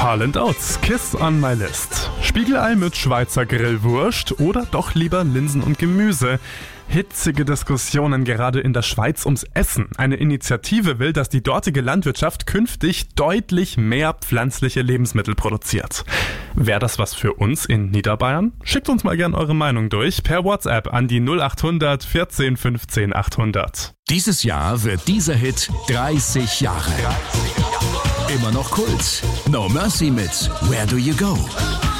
Harland Oates, Kiss on my list. Spiegelei mit Schweizer Grillwurst oder doch lieber Linsen und Gemüse? Hitzige Diskussionen gerade in der Schweiz ums Essen. Eine Initiative will, dass die dortige Landwirtschaft künftig deutlich mehr pflanzliche Lebensmittel produziert. Wäre das was für uns in Niederbayern? Schickt uns mal gern eure Meinung durch per WhatsApp an die 0800 14 15 800. Dieses Jahr wird dieser Hit 30 Jahre. Immer noch Kult. No Mercy mit Where Do You Go?